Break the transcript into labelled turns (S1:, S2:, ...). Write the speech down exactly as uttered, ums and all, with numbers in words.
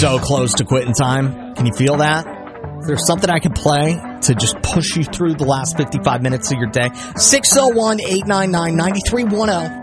S1: so close to quitting time. Can you feel that? Is there something I can play to just push you through the last fifty-five minutes of your day? six oh one, eight nine nine, nine three one oh.